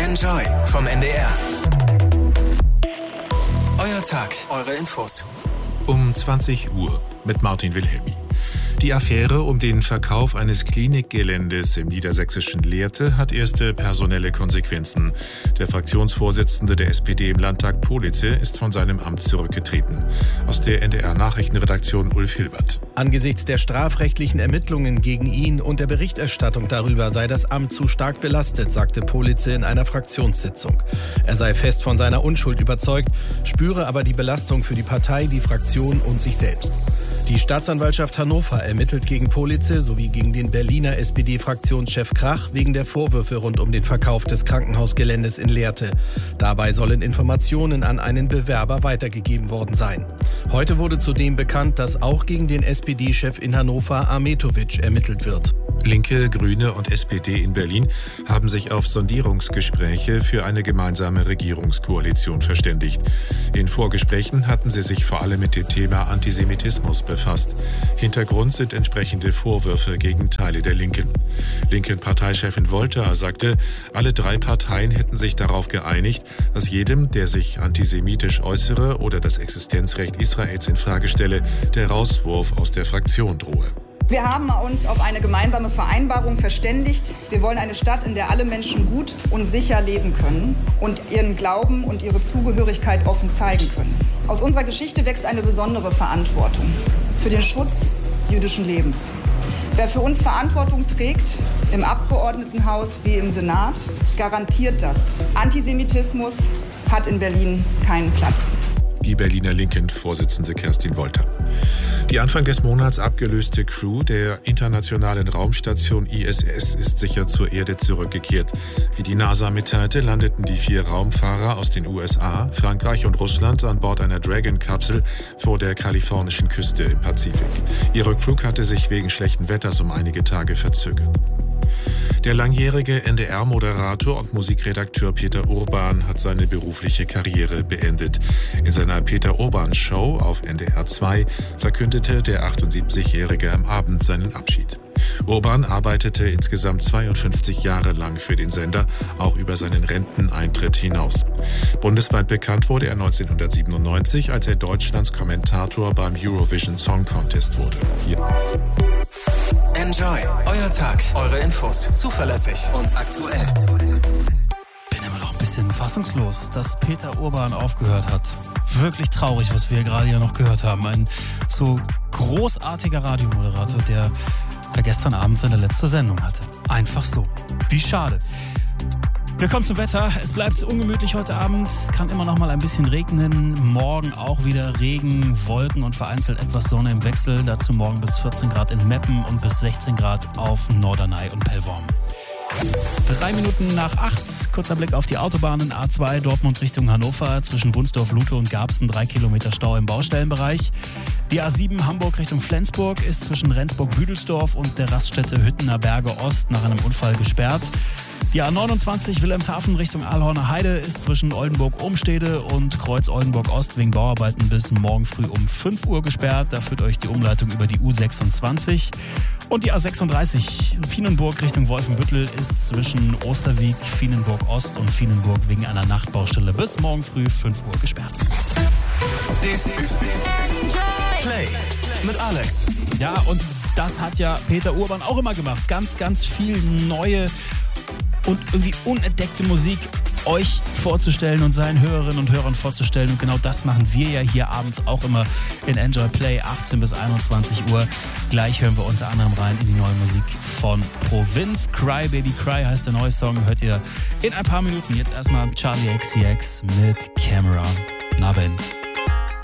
Enjoy vom NDR. Euer Tag, eure Infos. Um 20 Uhr mit Martin Wilhelmi. Die Affäre um den Verkauf eines Klinikgeländes im niedersächsischen Lehrte hat erste personelle Konsequenzen. Der Fraktionsvorsitzende der SPD im Landtag, Politze, ist von seinem Amt zurückgetreten. Aus der NDR-Nachrichtenredaktion Ulf Hilbert. Angesichts der strafrechtlichen Ermittlungen gegen ihn und der Berichterstattung darüber sei das Amt zu stark belastet, sagte Politze in einer Fraktionssitzung. Er sei fest von seiner Unschuld überzeugt, spüre aber die Belastung für die Partei, die Fraktion und sich selbst. Die Staatsanwaltschaft Hannover ermittelt gegen Politze sowie gegen den Berliner SPD-Fraktionschef Krach wegen der Vorwürfe rund um den Verkauf des Krankenhausgeländes in Lehrte. Dabei sollen Informationen an einen Bewerber weitergegeben worden sein. Heute wurde zudem bekannt, dass auch gegen den SPD-Chef in Hannover, Ahmetović, ermittelt wird. Linke, Grüne und SPD in Berlin haben sich auf Sondierungsgespräche für eine gemeinsame Regierungskoalition verständigt. In Vorgesprächen hatten sie sich vor allem mit dem Thema Antisemitismus befasst. Hintergrund sind entsprechende Vorwürfe gegen Teile der Linken. Linken Parteichefin Wolter sagte, alle drei Parteien hätten sich darauf geeinigt, dass jedem, der sich antisemitisch äußere oder das Existenzrecht Israels in Frage stelle, der Rauswurf aus der Fraktion drohe. Wir haben uns auf eine gemeinsame Vereinbarung verständigt. Wir wollen eine Stadt, in der alle Menschen gut und sicher leben können und ihren Glauben und ihre Zugehörigkeit offen zeigen können. Aus unserer Geschichte wächst eine besondere Verantwortung für den Schutz jüdischen Lebens. Wer für uns Verantwortung trägt, im Abgeordnetenhaus wie im Senat, garantiert das. Antisemitismus hat in Berlin keinen Platz. Die Berliner Linken-Vorsitzende Kerstin Wolter. Die Anfang des Monats abgelöste Crew der internationalen Raumstation ISS ist sicher zur Erde zurückgekehrt. Wie die NASA mitteilte, landeten die 4 Raumfahrer aus den USA, Frankreich und Russland an Bord einer Dragon-Kapsel vor der kalifornischen Küste im Pazifik. Ihr Rückflug hatte sich wegen schlechten Wetters um einige Tage verzögert. Der langjährige NDR-Moderator und Musikredakteur Peter Urban hat seine berufliche Karriere beendet. In seiner Peter-Urban-Show auf NDR 2 verkündete der 78-Jährige am Abend seinen Abschied. Urban arbeitete insgesamt 52 Jahre lang für den Sender, auch über seinen Renteneintritt hinaus. Bundesweit bekannt wurde er 1997, als er Deutschlands Kommentator beim Eurovision Song Contest wurde. Hier. Enjoy, euer Tag, eure Infos, zuverlässig und aktuell. Bin immer noch ein bisschen fassungslos, dass Peter Urban aufgehört hat. Wirklich traurig, was wir gerade ja noch gehört haben. Ein so großartiger Radiomoderator, der gestern Abend seine letzte Sendung hatte. Einfach so. Wie schade. Wir kommen zum Wetter. Es bleibt ungemütlich heute Abend. Es kann immer noch mal ein bisschen regnen. Morgen auch wieder Regen, Wolken und vereinzelt etwas Sonne im Wechsel. Dazu morgen bis 14 Grad in Meppen und bis 16 Grad auf Norderney und Pellworm. 3 Minuten nach 8, kurzer Blick auf die Autobahnen A2 Dortmund Richtung Hannover, zwischen Wunsdorf, Lute und Garbsen 3 Kilometer Stau im Baustellenbereich. Die A7 Hamburg Richtung Flensburg ist zwischen Rendsburg-Büdelsdorf und der Raststätte Hüttener Berge Ost nach einem Unfall gesperrt. Die A29 Wilhelmshaven Richtung Aalhorner Heide ist zwischen Oldenburg-Ohmstede und Kreuz-Oldenburg-Ost wegen Bauarbeiten bis morgen früh um 5 Uhr gesperrt. Da führt euch die Umleitung über die U26. Und die A36 Vienenburg Richtung Wolfenbüttel ist zwischen Osterwieck, Vienenburg-Ost und Vienenburg wegen einer Nachtbaustelle bis morgen früh 5 Uhr gesperrt. This is Play mit Alex. Ja, und das hat ja Peter Urban auch immer gemacht. Ganz, ganz viel neue und irgendwie unentdeckte Musik euch vorzustellen und seinen Hörerinnen und Hörern vorzustellen. Und genau das machen wir ja hier abends auch immer in Enjoy Play, 18 bis 21 Uhr. Gleich hören wir unter anderem rein in die neue Musik von Provinz. Cry Baby Cry heißt der neue Song. Hört ihr in ein paar Minuten. Jetzt erstmal Charlie XCX mit Camera. Guten Abend.